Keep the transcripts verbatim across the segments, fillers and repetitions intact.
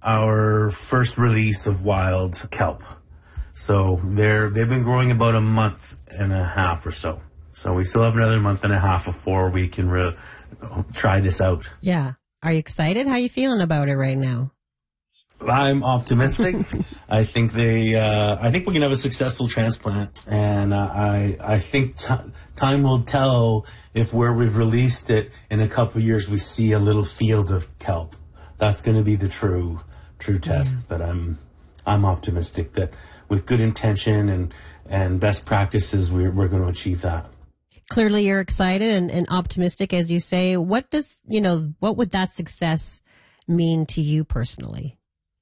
our first release of wild kelp. So they're, they've been growing about a month and a half or so. So we still have another month and a half before we can re- try this out. Yeah. Are you excited? How are you feeling about it right now? I'm optimistic. I think they. Uh, I think we can have a successful transplant, and uh, I. I think t- time will tell if where we've released it in a couple of years we see a little field of kelp. That's going to be the true, true test. Mm. But I'm. I'm optimistic that with good intention and and best practices, we're we're going to achieve that. Clearly, you're excited and, and optimistic, as you say. What does you know? What would that success mean to you personally?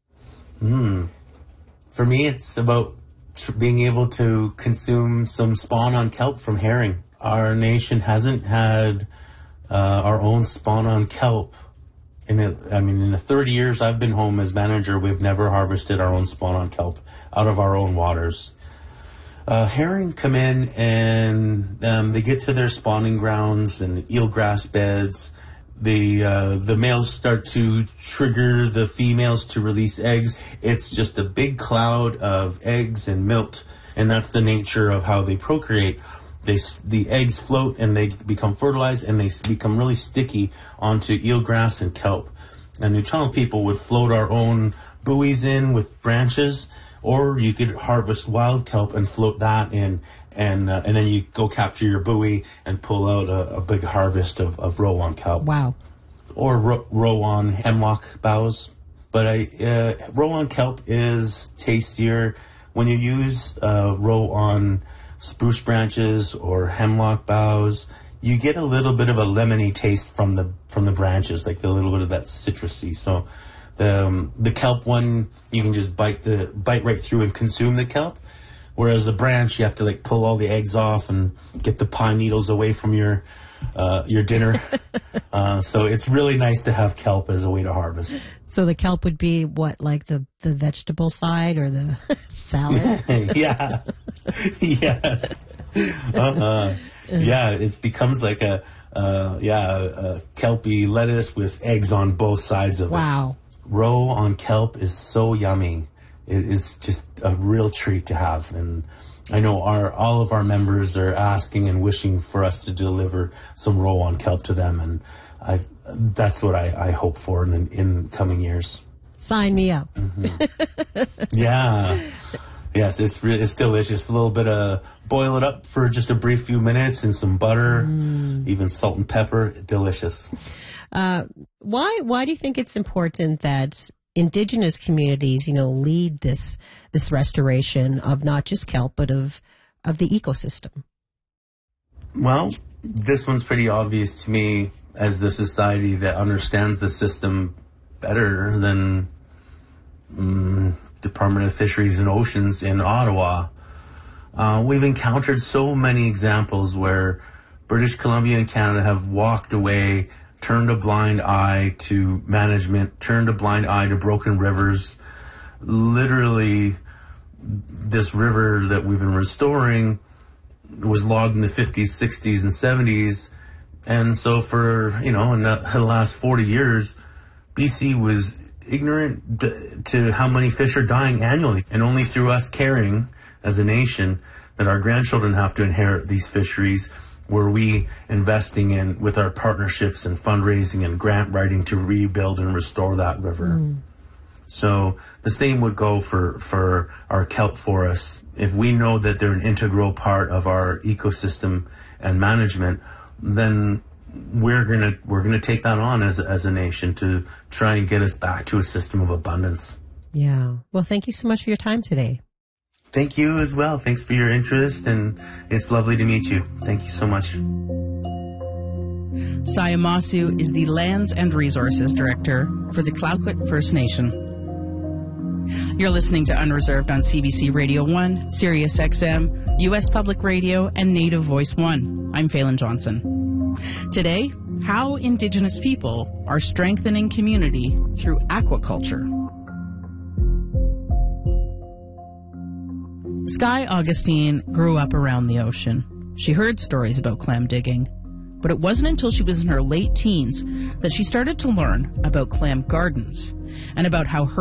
Hmm. For me, it's about tr- being able to consume some spawn on kelp from herring. Our nation hasn't had uh, our own spawn on kelp. In it, I mean, in the thirty years I've been home as manager, we've never harvested our own spawn on kelp out of our own waters. Uh, herring come in and um, they get to their spawning grounds and eelgrass beds. The uh, the males start to trigger the females to release eggs. It's just a big cloud of eggs and milt, and that's the nature of how they procreate. They the eggs float and they become fertilized, and they become really sticky onto eelgrass and kelp. And the Nuu-chah-nulth people would float our own buoys in with branches, or you could harvest wild kelp and float that in. And uh, and then you go capture your buoy and pull out a, a big harvest of, of rowan kelp. Wow. Or ro- rowan hemlock boughs. But I, uh, rowan kelp is tastier when you use uh, rowan spruce branches or hemlock boughs. You get a little bit of a lemony taste from the from the branches, like a little bit of that citrusy. So the um, the kelp one, you can just bite the bite right through and consume the kelp. Whereas a branch, you have to like pull all the eggs off and get the pine needles away from your uh, your dinner. uh, so it's really nice to have kelp as a way to harvest. So the kelp would be what, like the, the vegetable side or the salad? Yeah. Yes. Uh-huh. Yeah, it becomes like a uh, yeah a kelpy lettuce with eggs on both sides of wow. it. Wow. Roe on kelp is so yummy. It is just a real treat to have, and I know our all of our members are asking and wishing for us to deliver some roe on kelp to them, and I that's what I, I hope for in the in coming years. Sign me up. Mm-hmm. Yeah, yes, it's re- it's delicious. A little bit of boil it up for just a brief few minutes in some butter, mm. even salt and pepper. Delicious. Uh, why why do you think it's important that Indigenous communities, you know, lead this this restoration of not just kelp, but of of the ecosystem? Well, this one's pretty obvious to me as the society that understands the system better than um, Department of Fisheries and Oceans in Ottawa. Uh, we've encountered so many examples where British Columbia and Canada have walked away, turned a blind eye to management, turned a blind eye to broken rivers. Literally, this river that we've been restoring was logged in the fifties, sixties, and seventies. And so for, you know, in the last forty years, B C was ignorant to how many fish are dying annually. And only through us caring as a nation that our grandchildren have to inherit these fisheries were we investing in with our partnerships and fundraising and grant writing to rebuild and restore that river. Mm. So the same would go for, for our kelp forests. If we know that they're an integral part of our ecosystem and management, then we're gonna we're gonna take that on as as a nation to try and get us back to a system of abundance. Yeah. Well, thank you so much for your time today. Thank you as well. Thanks for your interest, and it's lovely to meet you. Thank you so much. Saya Masu is the Lands and Resources Director for the Clayoquot First Nation. You're listening to Unreserved on C B C Radio one, Sirius X M, U S Public Radio, and Native Voice one. I'm Phelan Johnson. Today, how Indigenous people are strengthening community through aquaculture. Skye Augustine grew up around the ocean. She heard stories about clam digging, but it wasn't until she was in her late teens that she started to learn about clam gardens and about how her